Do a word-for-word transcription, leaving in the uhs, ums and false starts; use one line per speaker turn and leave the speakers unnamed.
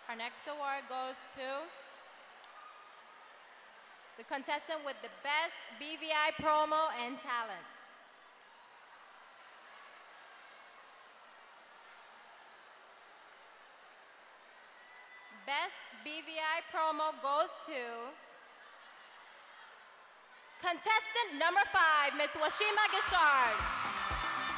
Our next award goes to the contestant with the best B V I promo and talent. Best B V I promo goes to contestant number five, Miss Washima Gishard.